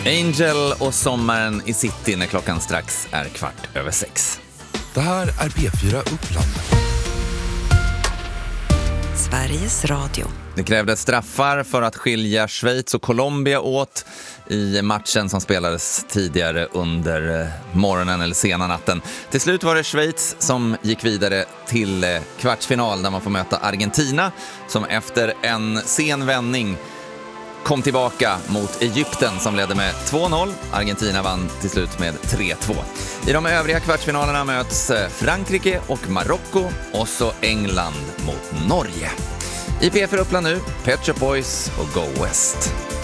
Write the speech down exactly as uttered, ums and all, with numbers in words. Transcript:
Angel och sommaren i city när klockan strax är kvart över sex. Det här är P fyra Uppland. Sveriges Radio. Det krävdes straffar för att skilja Schweiz och Colombia åt i matchen som spelades tidigare under morgonen eller sena natten. Till slut var det Schweiz som gick vidare till kvartsfinal där man får möta Argentina som efter en sen vändning kom tillbaka mot Egypten som ledde med två noll. Argentina vann till slut med tre två. I de övriga kvartsfinalerna möts Frankrike och Marocko och så England mot Norge. I P fyra Uppland nu, Pet Shop Boys och Go West.